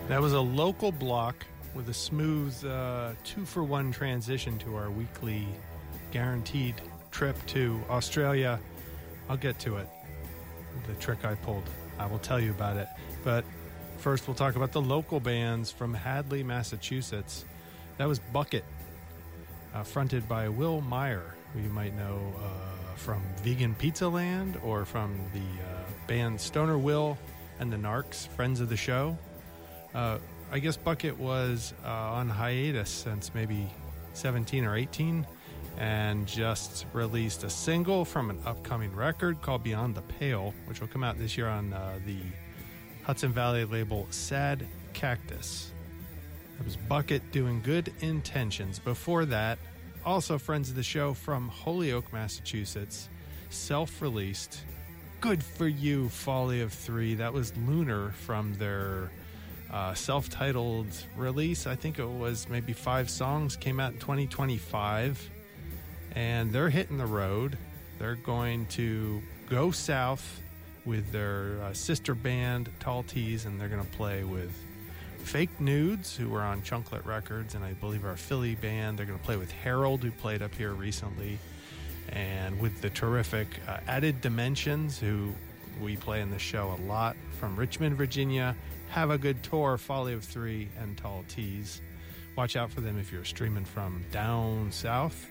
That was a local block with a smooth 2-for-1 transition to our weekly guaranteed trip to Australia. I'll get to it. The trick I pulled. I will tell you about it. But first we'll talk about the local bands from Hadley, Massachusetts. That was Bucket, fronted by Will Meyer, who you might know from Vegan Pizza Land or from the band Stoner Will and the Narcs, friends of the show. I guess Bucket was on hiatus since maybe 17 or 18 and just released a single from an upcoming record called Beyond the Pale, which will come out this year on the Hudson Valley label Sad Cactus. It was Bucket doing Good Intentions. Before that, also friends of the show from Holyoke, Massachusetts, self-released Good For You, Folly of Three. That was Lunar from their self-titled release. I think it was maybe 5 songs, came out in 2025, and they're hitting the road. They're going to go south with their sister band Tall Tees, and they're going to play with Fake Nudes, who were on Chunklet Records and I believe our Philly band. They're going to play with Harold, who played up here recently, and with the terrific Added Dimensions, who we play in the show a lot, from Richmond, Virginia. Have a good tour, Folly of Three and Tall Tees. Watch out for them if you're streaming from down south.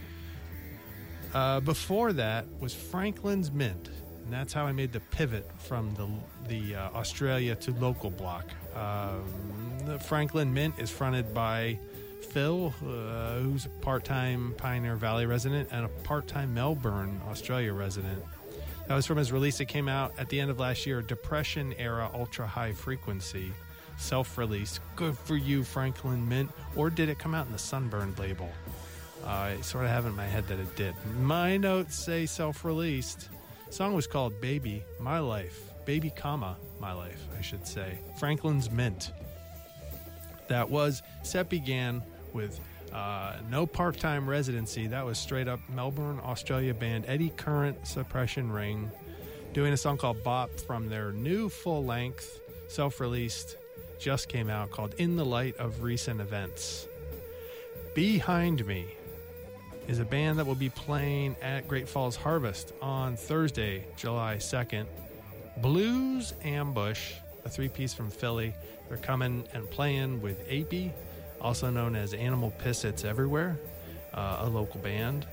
Before that was Franklin's Mint, and that's how I made the pivot from the Australia to local block. The Franklin Mint is fronted by Phil, who's a part-time Pioneer Valley resident and a part-time Melbourne, Australia resident. That was from his release that came out at the end of last year, Depression Era Ultra High Frequency, self-release. Good For You, Franklin Mint. Or did it come out in the Sunburned label? I sort of have in my head that it did. My notes say self-released. The song was called Baby, My Life. Baby, comma, My Life, I should say. Franklin's Mint. That was, set began with no part-time residency. That was straight up Melbourne, Australia band Eddie Current, Suppression Ring, doing a song called Bop from their new full-length, self-released, just came out, called In the Light of Recent Events. Behind Me is a band that will be playing at Great Falls Harvest on Thursday, July 2nd. Blues Ambush, a 3-piece from Philly. They're coming and playing with Apey, also known as Animal Piss It's Everywhere, a local band,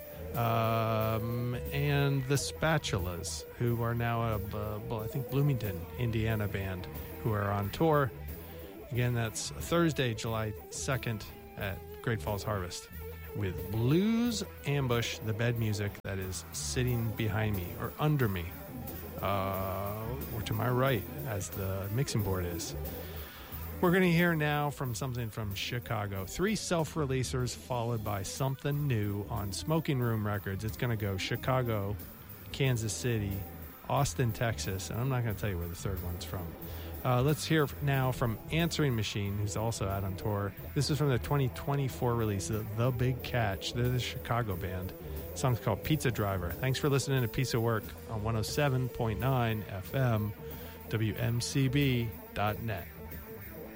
and the Spatulas, who are now I think Bloomington, Indiana band, who are on tour. Again, that's Thursday, July 2nd at Great Falls Harvest with Blues Ambush, the bed music that is sitting behind me or under me, or to my right as the mixing board is. We're going to hear now from something from Chicago. 3 self-releasers followed by something new on Smoking Room Records. It's going to go Chicago, Kansas City, Austin, Texas, and I'm not going to tell you where the third one's from. Let's hear now from Answering Machine, who's also out on tour. This is from their 2024 release, The Big Catch. They're the Chicago band. The song's called Pizza Driver. Thanks for listening to Piece of Work on 107.9 FM, WMCB.net.